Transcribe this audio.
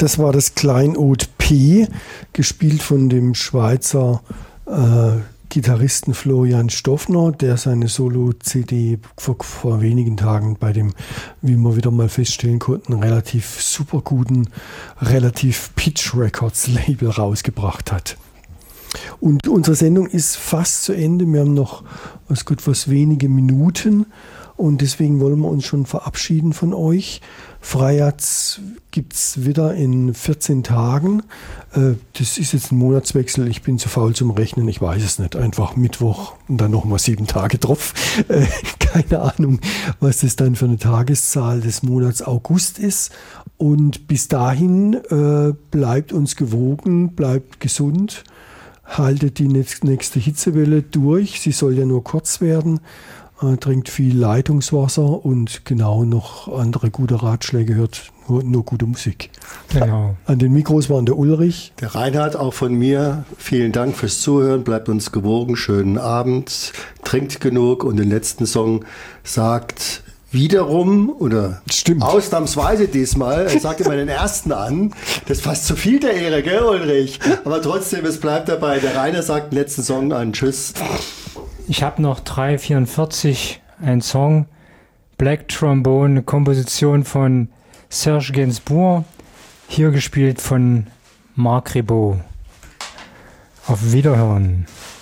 Das war das Kleinod P, gespielt von dem Schweizer Gitarristen Florian Stoffner, der seine Solo-CD vor wenigen Tagen bei dem, wie wir wieder mal feststellen konnten, relativ super guten, relativ Pitch Records Label rausgebracht hat. Und unsere Sendung ist fast zu Ende. Wir haben noch was wenige Minuten und deswegen wollen wir uns schon verabschieden von euch. Freiherz gibt es wieder in 14 Tagen. Das ist jetzt ein Monatswechsel. Ich bin zu faul zum Rechnen. Ich weiß es nicht. Einfach Mittwoch und dann nochmal 7 Tage drauf. Keine Ahnung, was das dann für eine Tageszahl des Monats August ist. Und bis dahin bleibt uns gewogen, bleibt gesund, haltet die nächste Hitzewelle durch. Sie soll ja nur kurz werden. Trinkt viel Leitungswasser und genau noch andere gute Ratschläge, hört nur gute Musik. Genau. An den Mikros waren der Ulrich. Der Reinhard, auch von mir. Vielen Dank fürs Zuhören. Bleibt uns gewogen. Schönen Abend. Trinkt genug. Und den letzten Song sagt wiederum oder Stimmt. Ausnahmsweise diesmal, er sagt immer den ersten an. Das ist fast zu viel der Ehre, gell, Ulrich? Aber trotzdem, es bleibt dabei. Der Rainer sagt den letzten Song an. Tschüss. Ich habe noch 3,44, ein Song, Black Trombone, eine Komposition von Serge Gainsbourg, hier gespielt von Marc Ribot. Auf Wiederhören.